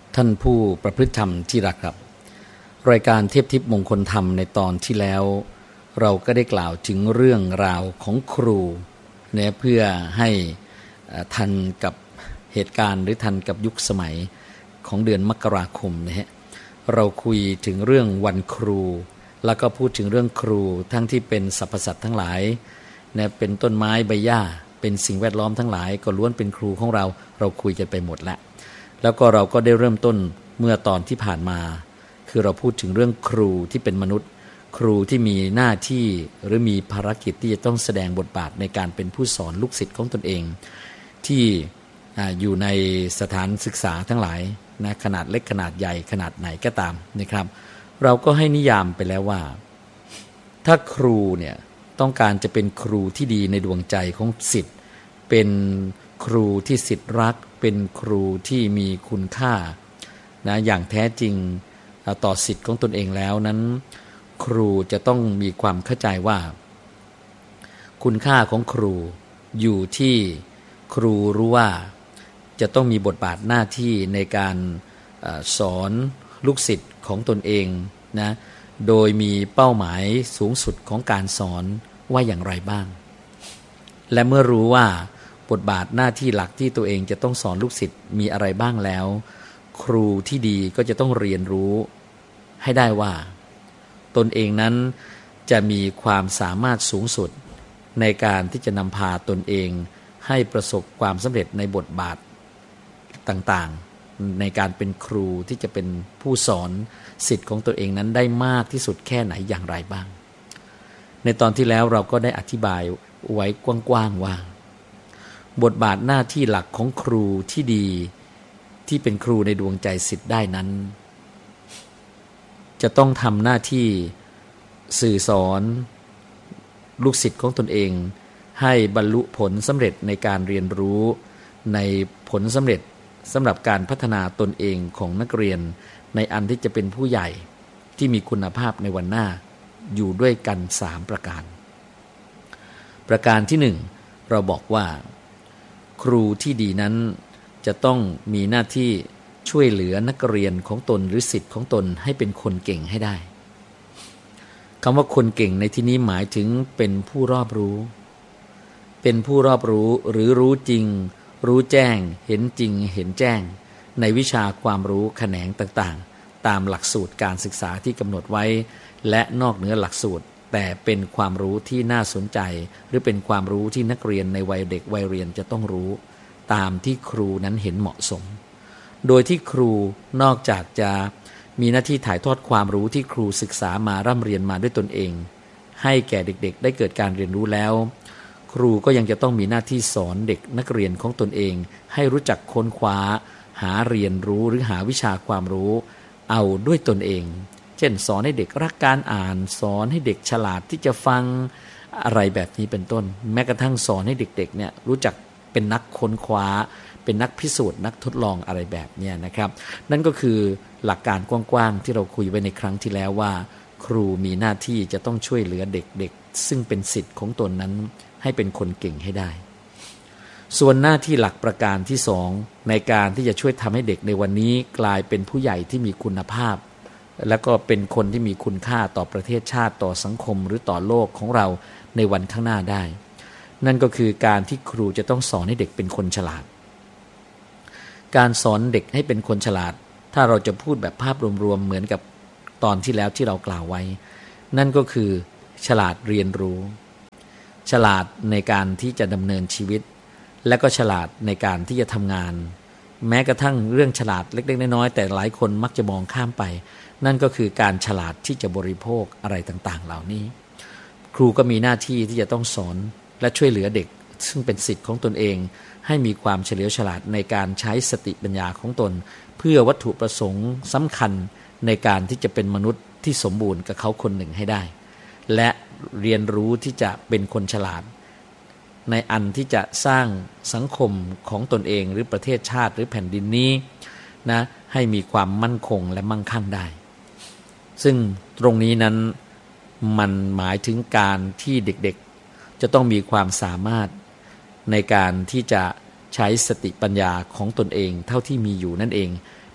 ท่านผู้ประพฤติธรรมที่รักครับรายการเทพทิพย์มงคลธรรมในตอนที่แล้วเราก็ได้กล่าวถึงเรื่องราวของครูเนี่ยเพื่อให้ทันกับเหตุการณ์หรือทันกับยุคสมัยของเดือนมกราคมนะฮะเราคุยถึงเรื่องวันครูแล้วก็พูดถึงเรื่องครูทั้งที่เป็นสรรพสัตว์ทั้งหลายเนี่ยเป็นต้นไม้ใบหญ้าเป็นสิ่งแวดล้อมทั้งหลายก็ล้วนเป็นครูของเราคุยกันไปหมดแล้วก็เราก็ได้เริ่มต้นเมื่อตอนที่ผ่านมาคือเราพูดถึงเรื่องครูที่เป็นมนุษย์ครูที่มีหน้าที่หรือมีภารกิจที่จะต้องแสดงบทบาทในการเป็นผู้สอนลูกศิษย์ของตนเองที่อยู่ในสถานศึกษาทั้งหลายนะขนาดเล็กขนาดใหญ่ขนาดไหนก็ตามนะครับเราก็ให้นิยามไปแล้วว่าถ้าครูเนี่ยต้องการจะเป็นครูที่ดีในดวงใจของศิษย์เป็นครูที่ศิษย์รักเป็นครูที่มีคุณค่านะอย่างแท้จริงต่อศิษย์ของตนเองแล้วนั้นครูจะต้องมีความเข้าใจว่าคุณค่าของครูอยู่ที่ครูรู้ว่าจะต้องมีบทบาทหน้าที่ในการสอนลูกศิษย์ของตนเองนะโดยมีเป้าหมายสูงสุดของการสอนว่าอย่างไรบ้างและเมื่อรู้ว่าบทบาทหน้าที่หลักที่ตัวเองจะต้องสอนลูกศิษย์มีอะไรบ้างแล้วครูที่ดีก็จะต้องเรียนรู้ให้ได้ว่าตนเองนั้นจะมีความสามารถสูงสุดในการที่จะนำพาตนเองให้ประสบความสำเร็จในบทบาทต่างๆในการเป็นครูที่จะเป็นผู้สอนศิษย์ของตัวเองนั้นได้มากที่สุดแค่ไหนอย่างไรบ้างในตอนที่แล้วเราก็ได้อธิบายไว้กว้างๆว่าบทบาทหน้าที่หลักของครูที่ดีที่เป็นครูในดวงใจศิษย์ได้นั้นจะต้องทำหน้าที่สื่อสอนลูกศิษย์ของตนเองให้บรรลุผลสำเร็จในการเรียนรู้ในผลสำเร็จสำหรับการพัฒนาตนเองของนักเรียนในอันที่จะเป็นผู้ใหญ่ที่มีคุณภาพในวันหน้าอยู่ด้วยกัน3ประการประการที่1เราบอกว่าครูที่ดีนั้นจะต้องมีหน้าที่ช่วยเหลือนักเรียนของตนหรือศิษย์ของตนให้เป็นคนเก่งให้ได้คำว่าคนเก่งในที่นี้หมายถึงเป็นผู้รอบรู้เป็นผู้รอบรู้หรือรู้จริงรู้แจ้งเห็นจริงเห็นแจ้งในวิชาความรู้แขนงต่างๆตามหลักสูตรการศึกษาที่กำหนดไว้และนอกเหนือหลักสูตรแต่เป็นความรู้ที่น่าสนใจหรือเป็นความรู้ที่นักเรียนในวัยเด็กวัยเรียนจะต้องรู้ตามที่ครูนั้นเห็นเหมาะสมโดยที่ครูนอกจากจะมีหน้าที่ถ่ายทอดความรู้ที่ครูศึกษามาร่ำเรียนมาด้วยตนเองให้แก่เด็กๆได้เกิดการเรียนรู้แล้วครูก็ยังจะต้องมีหน้าที่สอนเด็กนักเรียนของตนเองให้รู้จักค้นคว้าหาเรียนรู้หรือหาวิชาความรู้เอาด้วยตนเองเช่นสอนให้เด็กรักการอ่านสอนให้เด็กฉลาดที่จะฟังอะไรแบบนี้เป็นต้นแม้กระทั่งสอนให้เด็กๆเนี่ยรู้จักเป็นนักค้นคว้าเป็นนักพิสูจน์นักทดลองอะไรแบบนี้นะครับนั่นก็คือหลักการกว้างๆที่เราคุยไว้ในครั้งที่แล้วว่าครูมีหน้าที่จะต้องช่วยเหลือเด็กๆซึ่งเป็นศิษย์ของตนนั้นให้เป็นคนเก่งให้ได้ส่วนหน้าที่หลักประการที่2ในการที่จะช่วยทำให้เด็กในวันนี้กลายเป็นผู้ใหญ่ที่มีคุณภาพและก็เป็นคนที่มีคุณค่าต่อประเทศชาติต่อสังคมหรือต่อโลกของเราในวันข้างหน้าได้นั่นก็คือการที่ครูจะต้องสอนให้เด็กเป็นคนฉลาดการสอนเด็กให้เป็นคนฉลาดถ้าเราจะพูดแบบภาพรวมๆเหมือนกับตอนที่แล้วที่เรากล่าวไว้นั่นก็คือฉลาดเรียนรู้ฉลาดในการที่จะดำเนินชีวิตและก็ฉลาดในการที่จะทำงานแม้กระทั่งเรื่องฉลาดเล็กๆน้อยๆแต่หลายคนมักจะมองข้ามไปนั่นก็คือการฉลาดที่จะบริโภคอะไรต่างๆเหล่านี้ครูก็มีหน้าที่ที่จะต้องสอนและช่วยเหลือเด็กซึ่งเป็นศิษย์ของตนเองให้มีความเฉลียวฉลาดในการใช้สติปัญญาของตนเพื่อวัตถุประสงค์สำคัญในการที่จะเป็นมนุษย์ที่สมบูรณ์กับเขาคนหนึ่งให้ได้และเรียนรู้ที่จะเป็นคนฉลาดในอันที่จะสร้างสังคมของตนเองหรือประเทศชาติหรือแผ่นดินนี้นะให้มีความมั่นคงและมั่งคั่งได้ซึ่งตรงนี้นั้นมันหมายถึงการที่เด็กๆจะต้องมีความสามารถในการที่จะใช้สติปัญญาของตนเองเท่าที่มีอยู่นั่นเอง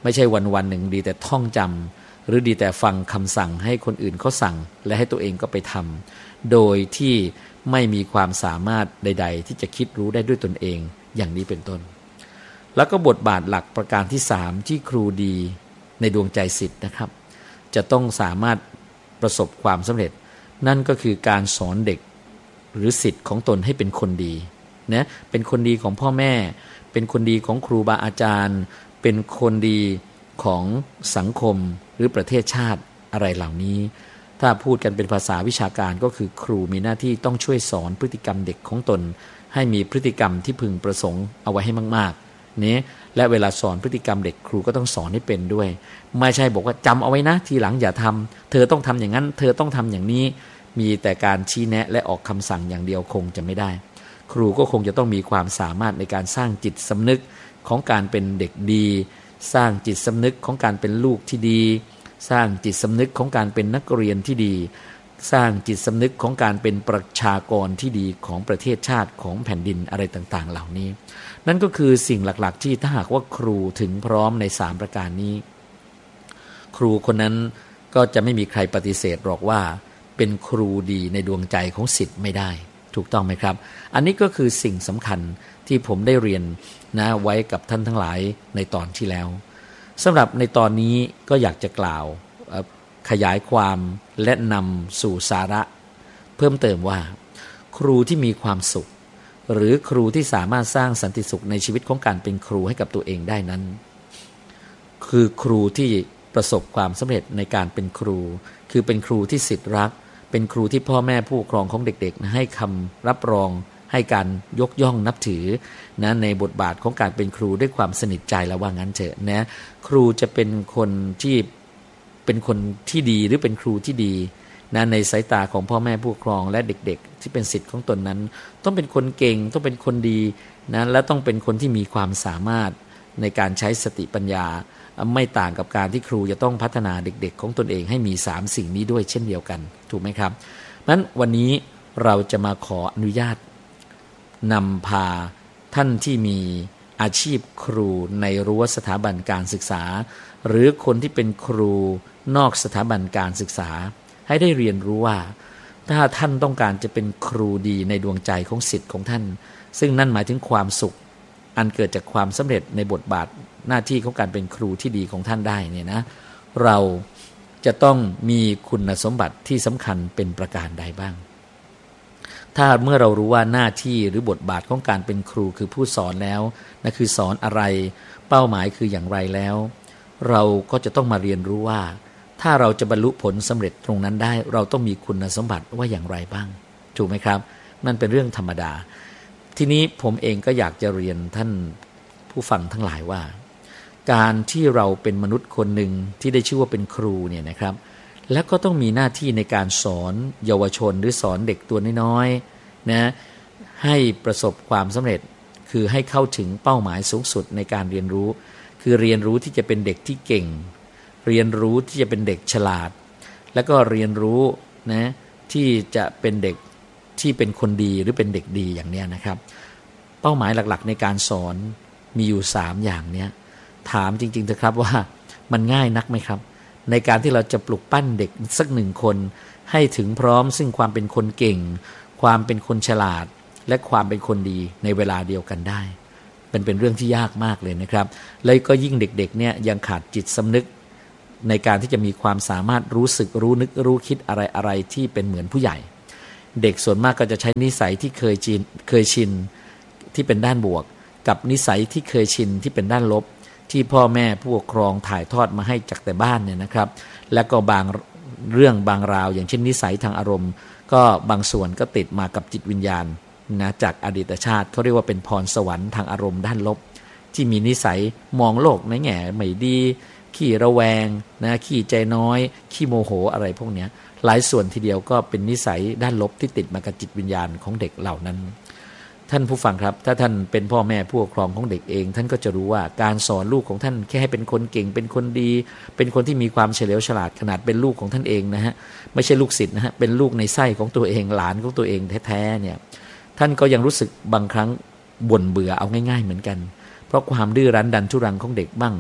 ไม่ใช่วันๆหนึ่งดีแต่ท่องจำหรือดีแต่ฟังคำสั่งให้คนอื่นเขาสั่งและให้ตัวเองก็ไปทำโดยที่ไม่มีความสามารถใดๆที่จะคิดรู้ได้ด้วยตนเองอย่างนี้เป็นต้นแล้วก็บทบาทหลักประการที่3ที่ครูดีในดวงใจศิษย์นะครับจะต้องสามารถประสบความสำเร็จนั่นก็คือการสอนเด็กหรือศิษย์ของตนให้เป็นคนดีนะเป็นคนดีของพ่อแม่เป็นคนดีของครูบาอาจารย์เป็นคนดีของสังคมหรือประเทศชาติอะไรเหล่านี้ถ้าพูดกันเป็นภาษาวิชาการก็คือครูมีหน้าที่ต้องช่วยสอนพฤติกรรมเด็กของตนให้มีพฤติกรรมที่พึงประสงค์เอาไว้ให้มากๆนี้และเวลาสอนพฤติกรรมเด็กครูก็ต้องสอนให้เป็นด้วยไม่ใช่บอกว่าจำเอาไว้นะทีหลังอย่าทำเธอต้องทำอย่างนั้นเธอต้องทำอย่างนี้มีแต่การชี้แนะและออกคำสั่งอย่างเดียวคงจะไม่ได้ครูก็คงจะต้องมีความสามารถในการสร้างจิตสำนึกของการเป็นเด็กดีสร้างจิตสำนึกของการเป็นลูกที่ดีสร้างจิตสำนึกของการเป็นนักเรียนที่ดีสร้างจิตสำนึกของการเป็นประชากรที่ดีของประเทศชาติของแผ่นดินอะไรต่างๆเหล่านี้นั่นก็คือสิ่งหลักๆที่ถ้าหากว่าครูถึงพร้อมใน3ประการนี้ครูคนนั้นก็จะไม่มีใครปฏิเสธหรอกว่าเป็นครูดีในดวงใจของศิษย์ไม่ได้ถูกต้องไหมครับอันนี้ก็คือสิ่งสำคัญที่ผมได้เรียนนะไว้กับท่านทั้งหลายในตอนที่แล้วสำหรับในตอนนี้ก็อยากจะกล่าวขยายความและนำสู่สาระเพิ่มเติมว่าครูที่มีความสุขหรือครูที่สามารถสร้างสันติสุขในชีวิตของการเป็นครูให้กับตัวเองได้นั้นคือครูที่ประสบความสำเร็จในการเป็นครูคือเป็นครูที่ศิษย์รักเป็นครูที่พ่อแม่ผู้ปกครองของเด็กๆให้คำรับรองให้การยกย่องนับถือนะในบทบาทของการเป็นครูด้วยความสนิทใจแล้วว่างั้นเถอะนะครูจะเป็นคนที่เป็นคนที่ดีหรือเป็นครูที่ดีนะในสายตาของพ่อแม่ผู้ปกครองและเด็กๆที่เป็นศิษย์ของตนนั้นต้องเป็นคนเก่งต้องเป็นคนดีนะและต้องเป็นคนที่มีความสามารถในการใช้สติปัญญาไม่ต่างกับการที่ครูจะต้องพัฒนาเด็กๆของตนเองให้มี3สิ่งนี้ด้วยเช่นเดียวกันถูกไหมครับงั้นวันนี้เราจะมาขออนุญาตนำพาท่านที่มีอาชีพครูในรั้วสถาบันการศึกษาหรือคนที่เป็นครูนอกสถาบันการศึกษาให้ได้เรียนรู้ว่าถ้าท่านต้องการจะเป็นครูดีในดวงใจของศิษย์ของท่านซึ่งนั่นหมายถึงความสุขอันเกิดจากความสำเร็จในบทบาทหน้าที่ของการเป็นครูที่ดีของท่านได้เนี่ยนะเราจะต้องมีคุณสมบัติที่สำคัญเป็นประการใดบ้างถ้าเมื่อเรารู้ว่าหน้าที่หรือบทบาทของการเป็นครูคือผู้สอนแล้วนั่นคือสอนอะไรเป้าหมายคืออย่างไรแล้วเราก็จะต้องมาเรียนรู้ว่าถ้าเราจะบรรลุผลสำเร็จตรงนั้นได้เราต้องมีคุณสมบัติว่าอย่างไรบ้างถูกไหมครับนั่นเป็นเรื่องธรรมดาทีนี้ผมเองก็อยากจะเรียนท่านผู้ฟังทั้งหลายว่าการที่เราเป็นมนุษย์คนหนึ่งที่ได้ชื่อว่าเป็นครูเนี่ยนะครับแล้วก็ต้องมีหน้าที่ในการสอนเยาวชนหรือสอนเด็กตัวน้อยๆนะให้ประสบความสำเร็จคือให้เข้าถึงเป้าหมายสูงสุดในการเรียนรู้คือเรียนรู้ที่จะเป็นเด็กที่เก่งเรียนรู้ที่จะเป็นเด็กฉลาดแล้วก็เรียนรู้นะที่จะเป็นเด็กที่เป็นคนดีหรือเป็นเด็กดีอย่างเนี้ยนะครับเป้าหมายหลักๆในการสอนมีอยู่3อย่างเนี้ยถามจริงๆเถอะครับว่ามันง่ายนักไหมครับในการที่เราจะปลุกปั้นเด็กสัก1คนให้ถึงพร้อมซึ่งความเป็นคนเก่งความเป็นคนฉลาดและความเป็นคนดีในเวลาเดียวกันได้เป็นเรื่องที่ยากมากเลยนะครับแล้วก็ยิ่งเด็กๆเนี่ยยังขาดจิตสำนึกในการที่จะมีความสามารถรู้สึกรู้นึกรู้คิดอะไรที่เป็นเหมือนผู้ใหญ่เด็กส่วนมากก็จะใช้นิสัยที่เคยชินที่เป็นด้านบวกกับนิสัยที่เคยชินที่เป็นด้านลบที่พ่อแม่ผู้ปกครองถ่ายทอดมาให้จากแต่บ้านเนี่ยนะครับแล้วก็บางเรื่องบางราวอย่างเช่นนิสัยทางอารมณ์ก็บางส่วนก็ติดมากับจิตวิญญาณนะจากอดีตชาติเขาเรียกว่าเป็นพรสวรรค์ทางอารมณ์ด้านลบที่มีนิสัยมองโลกในแง่ไม่ดีขี้ระแวงนะขี้ใจน้อยขี้โมโหอะไรพวกนี้หลายส่วนทีเดียวก็เป็นนิสัยด้านลบที่ติดมากับจิตวิญญาณของเด็กเหล่านั้นท่านผู้ฟังครับถ้าท่านเป็นพ่อแม่ผู้ปกครองของเด็กเองท่านก็จะรู้ว่าการสอนลูกของท่านแค่ให้เป็นคนเก่งเป็นคนดีเป็นคนที่มีความเฉลียวฉลาดขนาดเป็นลูกของท่านเองนะฮะไม่ใช่ลูกศิษย์นะฮะเป็นลูกในไส้ของตัวเองหลานของตัวเองแท้ๆเนี่ยท่านก็ยังรู้สึกบางครั้งบ่นเบื่อเอาง่ายๆเหมือนกันเพราะความดื้อรั้นดันทุรังของเด็กบ้างเพ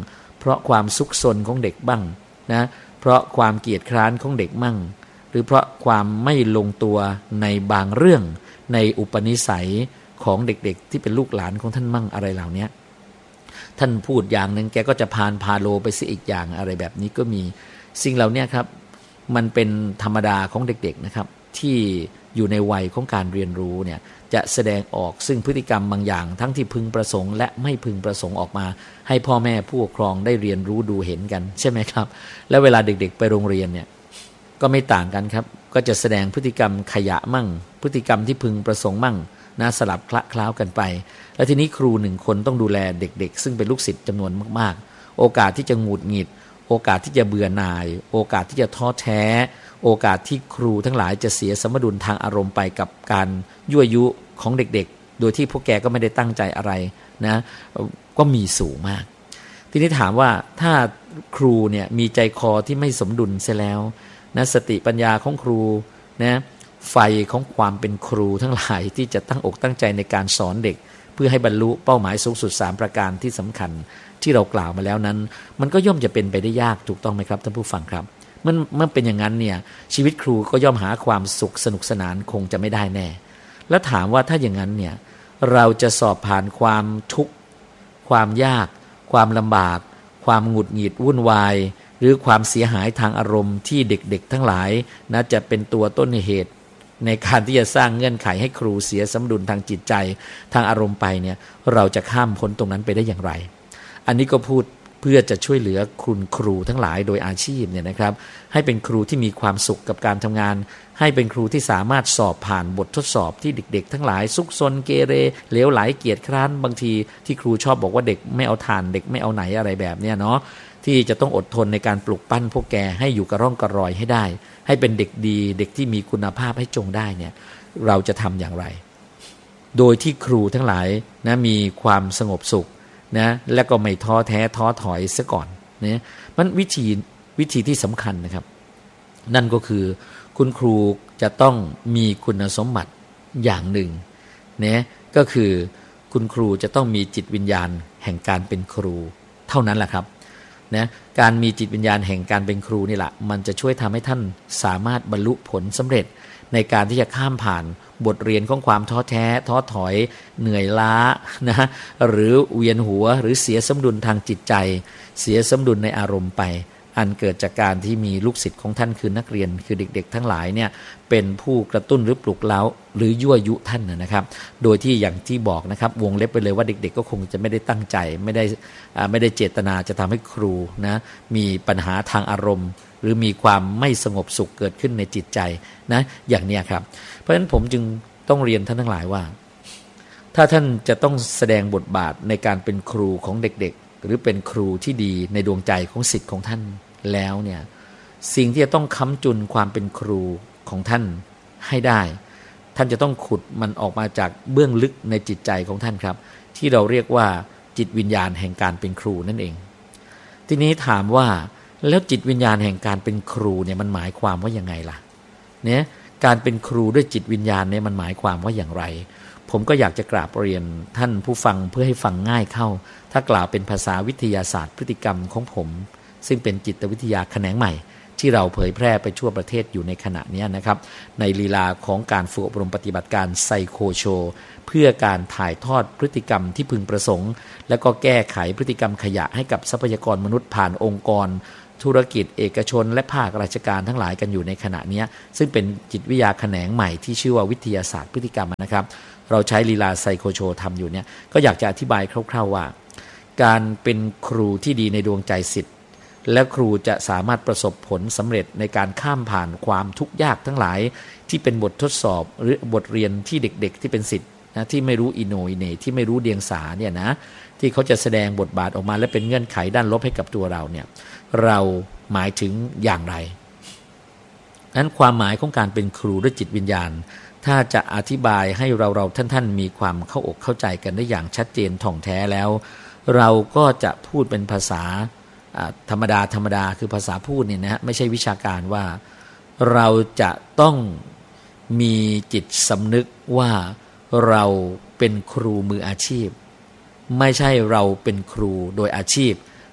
เพราะความซุกซนของเด็กบ้างนะเพราะความเกียจคร้านของเด็กมั่งหรือเพราะความไม่ลงตัวในบางเรื่องในอุปนิสัยของเด็กๆที่เป็นลูกหลานของท่านมั่งอะไรเหล่านี้ท่านพูดอย่างนึงแกก็จะพาโลไปสิอีกอย่างอะไรแบบนี้ก็มีสิ่งเหล่านี้ครับมันเป็นธรรมดาของเด็กๆนะครับที่อยู่ในวัยของการเรียนรู้เนี่ยจะแสดงออกซึ่งพฤติกรรมบางอย่างทั้งที่พึงประสงค์และไม่พึงประสงค์ออกมาให้พ่อแม่ผู้ปกครองได้เรียนรู้ดูเห็นกันใช่ไหมครับแล้วเวลาเด็กๆไปโรงเรียนเนี่ยก็ไม่ต่างกันครับก็จะแสดงพฤติกรรมขยะมั่งพฤติกรรมที่พึงประสงค์มั่งนะสลับคละคล้ากันไปแล้วทีนี้ครูหนึ่งคนต้องดูแลเด็กๆซึ่งเป็นลูกศิษย์จำนวนมากๆโอกาสที่จะหงุดหงิดโอกาสที่จะเบื่อหน่ายโอกาสที่จะท้อแท้โอกาสที่ครูทั้งหลายจะเสียสมดุลทางอารมณ์ไปกับการยั่วยุของเด็กๆโดยที่พวกแกก็ไม่ได้ตั้งใจอะไรนะก็มีสูงมากทีนี้ถามว่าถ้าครูเนี่ยมีใจคอที่ไม่สมดุลเสียแล้วนะสติปัญญาของครูนะไฟของความเป็นครูทั้งหลายที่จะตั้งอกตั้งใจในการสอนเด็กเพื่อให้บรรลุเป้าหมายสูงสุด3ประการที่สำคัญที่เรากล่าวมาแล้วนั้นมันก็ย่อมจะเป็นไปได้ยากถูกต้องไหมครับท่านผู้ฟังครับเมื่อเป็นอย่างนั้นเนี่ยชีวิตครูก็ย่อมหาความสุขสนุกสนานคงจะไม่ได้แน่แล้วถามว่าถ้าอย่างนั้นเนี่ยเราจะสอบผ่านความทุกข์ความยากความลำบากความหงุดหงิดวุ่นวายหรือความเสียหายทางอารมณ์ที่เด็กๆทั้งหลายนะจะเป็นตัวต้นเหตุในการที่จะสร้างเงื่อนไขให้ครูเสียสมดุลทางจิตใจทางอารมณ์ไปเนี่ยเราจะข้ามพ้นตรงนั้นไปได้อย่างไรอันนี้ก็พูดเพื่อจะช่วยเหลือคุณครูทั้งหลายโดยอาชีพเนี่ยนะครับให้เป็นครูที่มีความสุขกับการทำงานให้เป็นครูที่สามารถสอบผ่านบททดสอบที่เด็กๆทั้งหลายซุกซนเกเรเหลวไหลเกียจคร้านบางทีที่ครูชอบบอกว่าเด็กไม่เอาทานเด็กไม่เอาไหนอะไรแบบเนี้ยเนาะที่จะต้องอดทนในการปลุกปั้นพวกแกให้อยู่กระร่องกระรอยให้ได้ให้เป็นเด็กดีเด็กที่มีคุณภาพให้จงได้เนี่ยเราจะทำอย่างไรโดยที่ครูทั้งหลายนะมีความสงบสุขนะและก็ไม่ท้อแท้ท้อถอยซะก่อนเนี่ยมันวิธีที่สำคัญนะครับนั่นก็คือคุณครูจะต้องมีคุณสมบัติอย่างหนึ่งเนี่ยก็คือคุณครูจะต้องมีจิตวิญญาณแห่งการเป็นครูเท่านั้นแหละครับนะการมีจิตวิญญาณแห่งการเป็นครูนี่แหละมันจะช่วยทำให้ท่านสามารถบรรลุผลสำเร็จในการที่จะข้ามผ่านบทเรียนของความท้อแท้ท้อถอยเหนื่อยล้านะหรือเวียนหัวหรือเสียสมดุลทางจิตใจเสียสมดุลในอารมณ์ไปอันเกิดจากการที่มีลูกศิษย์ของท่านคือนักเรียนคือเด็กๆทั้งหลายเนี่ยเป็นผู้กระตุ้นหรือปลุกเร้าหรือยั่วยุท่านนะครับโดยที่อย่างที่บอกนะครับวงเล็บไปเลยว่าเด็กๆก็คงจะไม่ได้ตั้งใจไม่ได้เจตนาจะทำให้ครูนะมีปัญหาทางอารมณ์หรือมีความไม่สงบสุขเกิดขึ้นในจิตใจนะอย่างนี้ครับเพราะฉะนั้นผมจึงต้องเรียนท่านทั้งหลายว่าถ้าท่านจะต้องแสดงบทบาทในการเป็นครูของเด็กๆหรือเป็นครูที่ดีในดวงใจของศิษย์ของท่านแล้วเนี่ยสิ่งที่จะต้องค้ำจุนความเป็นครูของท่านให้ได้ท่านจะต้องขุดมันออกมาจากเบื้องลึกในจิตใจของท่านครับที่เราเรียกว่าจิตวิญญาณแห่งการเป็นครูนั่นเองทีนี้ถามว่าแล้วจิตวิญญาณแห่งการเป็นครูเนี่ยมันหมายความว่ายังไงล่ะเนี่ยการเป็นครูด้วยจิตวิญญาณเนี่ยมันหมายความว่าอย่างไรผมก็อยากจะกราบเรียนท่านผู้ฟังเพื่อให้ฟังง่ายเข้าถ้ากล่าวเป็นภาษาวิทยาศาสตร์พฤติกรรมของผมซึ่งเป็นจิตวิทยาแขนงใหม่ที่เราเผยแพร่ไปทั่วประเทศอยู่ในขณะนี้นะครับในลีลาของการฝึกอบรมปฏิบัติการไซโคโชเพื่อการถ่ายทอดพฤติกรรมที่พึงประสงค์และก็แก้ไขพฤติกรรมขยะให้กับทรัพยากรมนุษย์ผ่านองค์กรธุรกิจเอกชนและภาคราชการทั้งหลายกันอยู่ในขณะนี้ซึ่งเป็นจิตวิทยาแขนงใหม่ที่ชื่อว่าวิทยาศาสตร์พฤติกรรมนะครับเราใช้ลีลาไซโคโชทำอยู่เนี่ยก็อยากจะอธิบายคร่าวๆว่าการเป็นครูที่ดีในดวงใจศิษย์และครูจะสามารถประสบผลสำเร็จในการข้ามผ่านความทุกข์ยากทั้งหลายที่เป็นบททดสอบหรือบทเรียนที่เด็กๆที่เป็นศิษย์นะที่ไม่รู้อิโนอิเหน่ที่ไม่รู้เดียงสาเนี่ยนะที่เขาจะแสดงบทบาทออกมาและเป็นเงื่อนไขด้านลบให้กับตัวเราเนี่ยเราหมายถึงอย่างไรนั้นความหมายของการเป็นครูด้วยจิตวิญญาณถ้าจะอธิบายให้เราท่านมีความเข้าอกเข้าใจกันได้อย่างชัดเจนถ่องแท้แล้วเราก็จะพูดเป็นภาษาธรรมดาคือภาษาพูดเนี่ยนะฮะไม่ใช่วิชาการว่าเราจะต้องมีจิตสำนึกว่าเราเป็นครูมืออาชีพไม่ใช่เราเป็นครูโดยอาชีพ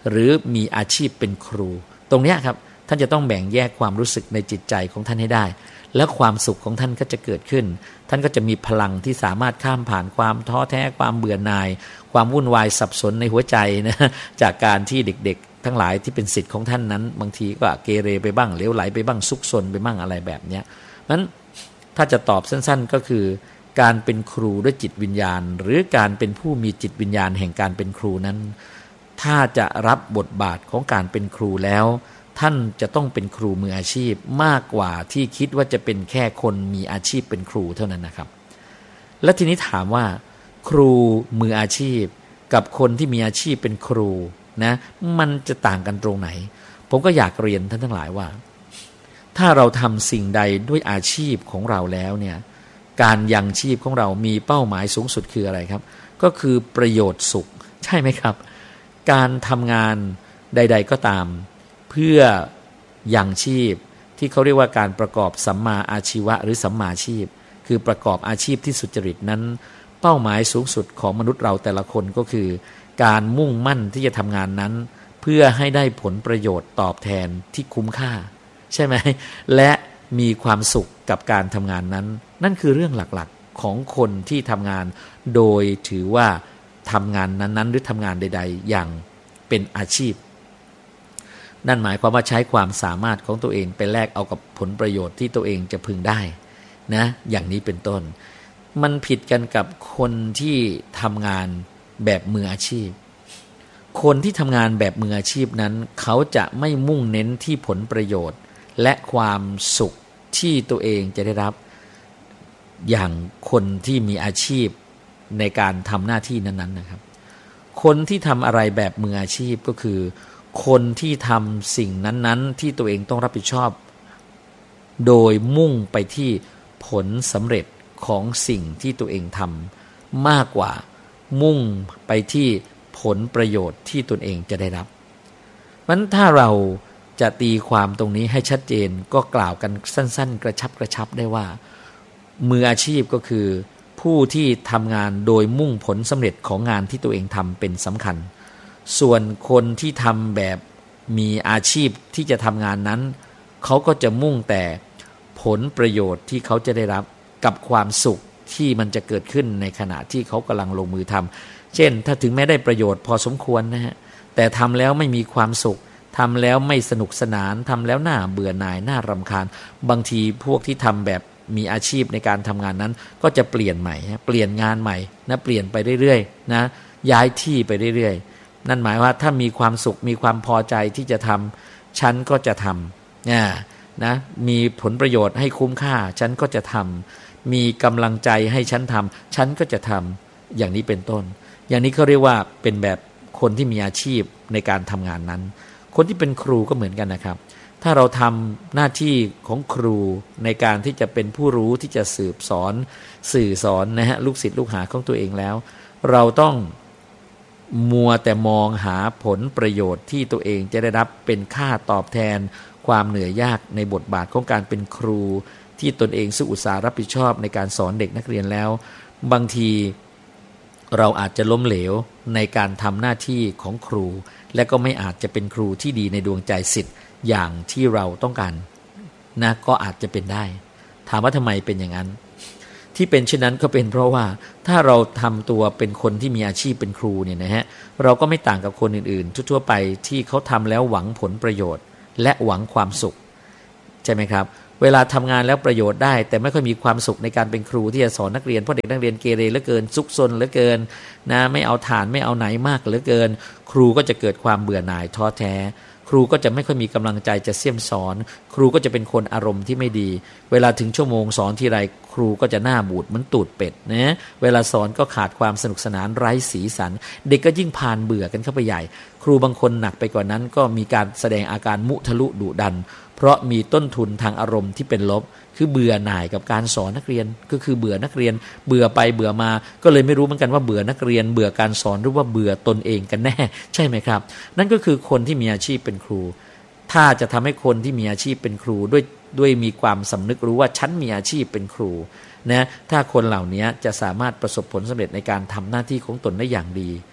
หรือมีอาชีพเป็นครูตรงนี้ครับท่านจะต้องแบ่งแยกความรู้สึกในจิตใจของท่านให้ได้และความสุขของท่านก็จะเกิดขึ้นท่านก็จะมีพลังที่สามารถข้ามผ่านความท้อแท้ความเบื่อหน่ายความวุ่นวายสับสนในหัวใจนะจากการที่เด็กๆทั้งหลายที่เป็นศิษย์ของท่านนั้นบางทีก็เกเรไปบ้างเลวไหลไปบ้างซุกซนไปบ้างอะไรแบบนี้นั้นถ้าจะตอบสั้นๆก็คือการเป็นครูด้วยจิตวิญญาณหรือการเป็นผู้มีจิตวิญญาณแห่งการเป็นครูนั้นถ้าจะรับบทบาทของการเป็นครูแล้วท่านจะต้องเป็นครูมืออาชีพมากกว่าที่คิดว่าจะเป็นแค่คนมีอาชีพเป็นครูเท่านั้นนะครับและทีนี้ถามว่าครูมืออาชีพกับคนที่มีอาชีพเป็นครูนะมันจะต่างกันตรงไหนผมก็อยากเรียนท่านทั้งหลายว่าถ้าเราทำสิ่งใดด้วยอาชีพของเราแล้วเนี่ยการยังชีพของเรามีเป้าหมายสูงสุดคืออะไรครับก็คือประโยชน์สุขใช่ไหมครับการทำงานใดๆก็ตามเพื่อยังชีพที่เขาเรียกว่าการประกอบสัมมาอาชีวะหรือสัมมาอาชีพคือประกอบอาชีพที่สุจริตนั้นเป้าหมายสูงสุดของมนุษย์เราแต่ละคนก็คือการมุ่งมั่นที่จะทำงานนั้นเพื่อให้ได้ผลประโยชน์ตอบแทนที่คุ้มค่าใช่ไหมและมีความสุขกับการทำงานนั้นนั่นคือเรื่องหลักๆของคนที่ทำงานโดยถือว่าทำงานนั้นๆหรือทำงานใดๆอย่างเป็นอาชีพนั่นหมายความว่าใช้ความสามารถของตัวเองไปแลกเอากับผลประโยชน์ที่ตัวเองจะพึงได้นะอย่างนี้เป็นต้นมันผิดกันกับคนที่ทำงานแบบมืออาชีพคนที่ทำงานแบบมืออาชีพนั้นเขาจะไม่มุ่งเน้นที่ผลประโยชน์และความสุขที่ตัวเองจะได้รับอย่างคนที่มีอาชีพในการทำหน้าที่นั้นๆนะครับคนที่ทำอะไรแบบมืออาชีพก็คือคนที่ทำสิ่งนั้นๆที่ตัวเองต้องรับผิดชอบโดยมุ่งไปที่ผลสำเร็จของสิ่งที่ตัวเองทำมากกว่ามุ่งไปที่ผลประโยชน์ที่ตนเองจะได้รับเพราะฉะนั้นถ้าเราจะตีความตรงนี้ให้ชัดเจนก็กล่าวกันสั้นๆกระชับได้ว่ามืออาชีพก็คือผู้ที่ทำงานโดยมุ่งผลสำเร็จของงานที่ตัวเองทำเป็นสำคัญส่วนคนที่ทำแบบมีอาชีพที่จะทำงานนั้นเขาก็จะมุ่งแต่ผลประโยชน์ที่เขาจะได้รับกับความสุขที่มันจะเกิดขึ้นในขณะที่เขากำลังลงมือทำเช่นถ้าถึงแม้ได้ประโยชน์พอสมควรนะฮะแต่ทำแล้วไม่มีความสุขทำแล้วไม่สนุกสนานทำแล้วน่าเบื่อหน่ายน่ารำคาญบางทีพวกที่ทำแบบมีอาชีพในการทำงานนั้นก็จะเปลี่ยนใหม่เปลี่ยนงานใหม่นะเปลี่ยนไปเรื่อยๆนะย้ายที่ไปเรื่อยๆนั่นหมายว่าถ้ามีความสุขมีความพอใจที่จะทำฉันก็จะทำนะมีผลประโยชน์ให้คุ้มค่าฉันก็จะทำมีกำลังใจให้ฉันทำฉันก็จะทำอย่างนี้เป็นต้นอย่างนี้เขาเรียกว่าเป็นแบบคนที่มีอาชีพในการทำงานนั้นคนที่เป็นครูก็เหมือนกันนะครับถ้าเราทำหน้าที่ของครูในการที่จะเป็นผู้รู้ที่จะสืบสอนสื่อสอนนะฮะลูกศิษย์ลูกหาของตัวเองแล้วเราต้องมัวแต่มองหาผลประโยชน์ที่ตัวเองจะได้รับเป็นค่าตอบแทนความเหนื่อยยากในบทบาทของการเป็นครูที่ตนเองซึ่งอุตสาห์รับผิดชอบในการสอนเด็กนักเรียนแล้วบางทีเราอาจจะล้มเหลวในการทำหน้าที่ของครูและก็ไม่อาจจะเป็นครูที่ดีในดวงใจศิษย์อย่างที่เราต้องการนะก็อาจจะเป็นได้ถามว่าทำไมเป็นอย่างนั้นที่เป็นเช่นนั้นก็เป็นเพราะว่าถ้าเราทำตัวเป็นคนที่มีอาชีพเป็นครูเนี่ยนะฮะเราก็ไม่ต่างกับคนอื่นๆทั่วๆไปที่เขาทำแล้วหวังผลประโยชน์และหวังความสุขใช่ไหมครับเวลาทำงานแล้วประโยชน์ได้แต่ไม่ค่อยมีความสุขในการเป็นครูที่จะสอนนักเรียนเพราะเด็กนักเรียนเกเรเหลือเกินซุกซนเหลือเกินนะไม่เอาฐานไม่เอาไหนมากเหลือเกินครูก็จะเกิดความเบื่อหน่ายท้อแท้ครูก็จะไม่ค่อยมีกำลังใจจะเสี่ยมสอนครูก็จะเป็นคนอารมณ์ที่ไม่ดีเวลาถึงชั่วโมงสอนทีไรครูก็จะหน้าบูดเหมือนตูดเป็ดนะเวลาสอนก็ขาดความสนุกสนานไร้สีสันเด็กก็ยิ่งพานเบื่อกันเข้าไปใหญ่ครูบางคนหนักไปกว่านั้นก็มีการแสดงอาการมุทะลุดุดันเพราะมีต้นทุนทางอารมณ์ที่เป็นลบคือเบื่อหน่ายกับการสอนนักเรียนก็คือเบื่อนักเรียนเบื่อไปเบื่อมาก็เลยไม่รู้เหมือนกันว่าเบื่อนักเรียนเบื่อการสอนหรือว่าเบื่อตนเองกันแน่ใช่ไหมครับนั่นก็คือคนที่มีอาชีพเป็นครูถ้าจะทำให้คนที่มีอาชีพเป็นครูด้วยมีความสำนึกรู้ว่าฉันมีอาชีพเป็นครูนะถ้าคนเหล่านี้จะสามารถประสบผลสำเร็จในการทำหน้าที่ของตนได้อย่างดีค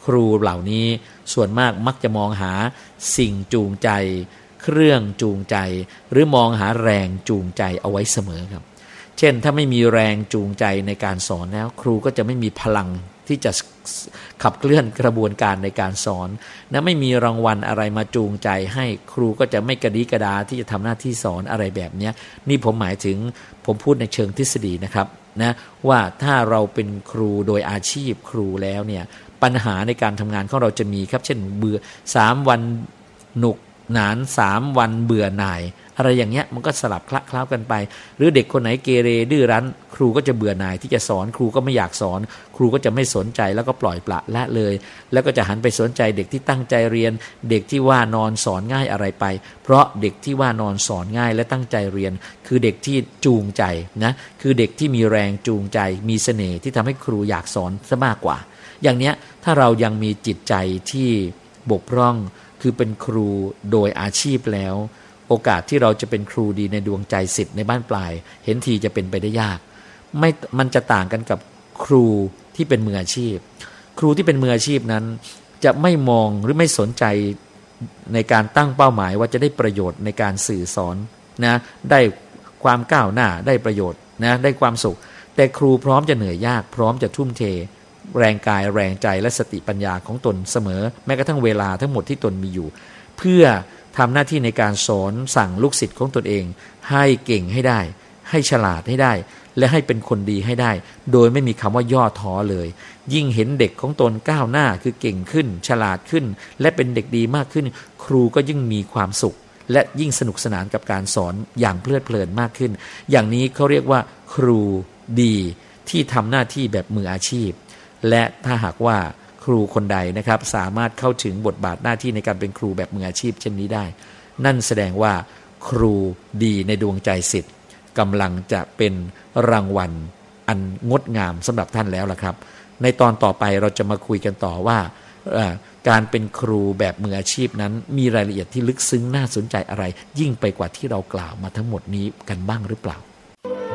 ครูเหล่านี้ส่วนมากมักจะมองหาสิ่งจูงใจเครื่องจูงใจหรือมองหาแรงจูงใจเอาไว้เสมอครับเช่นถ้าไม่มีแรงจูงใจในการสอนแล้วครูก็จะไม่มีพลังที่จะขับเคลื่อนกระบวนการในการสอนและไม่มีรางวัลอะไรมาจูงใจให้ครูก็จะไม่กระดีกระดาที่จะทำหน้าที่สอนอะไรแบบนี้นี่ผมหมายถึงผมพูดในเชิงทฤษฎีนะครับนะว่าถ้าเราเป็นครูโดยอาชีพครูแล้วเนี่ยปัญหาในการทำงานของเราจะมีครับเช่นเบื่อ3 วันหนุกหนาน3 วันเบื่อหน่ายอะไรอย่างเงี้ยมันก็สลับคละเคล้ากันไปหรือเด็กคนไหนเกเรดื้อรั้นครูก็จะเบื่อหน่ายที่จะสอนครูก็ไม่อยากสอนครูก็จะไม่สนใจแล้วก็ปล่อยปละละเลยแล้วก็จะหันไปสนใจเด็กที่ตั้งใจเรียนเด็กที่ว่านอนสอนง่ายอะไรไปเพราะเด็กที่ว่านอนสอนง่ายและตั้งใจเรียนคือเด็กที่จูงใจนะคือเด็กที่มีแรงจูงใจมีเสน่ห์ที่ทำให้ครูอยากสอนซะมากกว่าอย่างเนี้ยถ้าเรายังมีจิตใจที่บกพร่องคือเป็นครูโดยอาชีพแล้วโอกาสที่เราจะเป็นครูดีในดวงใจศิษย์ในบ้านปลายเห็นทีจะเป็นไปได้ยากมันจะต่างกันกับครูที่เป็นมืออาชีพครูที่เป็นมืออาชีพนั้นจะไม่มองหรือไม่สนใจในการตั้งเป้าหมายว่าจะได้ประโยชน์ในการสื่อสอนนะได้ความก้าวหน้าได้ประโยชน์นะได้ความสุขแต่ครูพร้อมจะเหนื่อยยากพร้อมจะทุ่มเทแรงกายแรงใจและสติปัญญาของตนเสมอแม้กระทั่งเวลาทั้งหมดที่ตนมีอยู่เพื่อทำหน้าที่ในการสอนสั่งลูกศิษย์ของตนเองให้เก่งให้ได้ให้ฉลาดให้ได้และให้เป็นคนดีให้ได้โดยไม่มีคำว่าย่อท้อเลยยิ่งเห็นเด็กของตนก้าวหน้าคือเก่งขึ้นฉลาดขึ้นและเป็นเด็กดีมากขึ้นครูก็ยิ่งมีความสุขและยิ่งสนุกสนานกับการสอนอย่างเพลิดเพลินมากขึ้นอย่างนี้เขาเรียกว่าครูดีที่ทำหน้าที่แบบมืออาชีพและถ้าหากว่าครูคนใดนะครับสามารถเข้าถึงบทบาทหน้าที่ในการเป็นครูแบบมืออาชีพเช่นนี้ได้นั่นแสดงว่าครูดีในดวงใจศิษย์กำลังจะเป็นรางวัลอันงดงามสำหรับท่านแล้วล่ะครับในตอนต่อไปเราจะมาคุยกันต่อว่าการเป็นครูแบบมืออาชีพนั้นมีรายละเอียดที่ลึกซึ้งน่าสนใจอะไรยิ่งไปกว่าที่เรากล่าวมาทั้งหมดนี้กันบ้างหรือเปล่า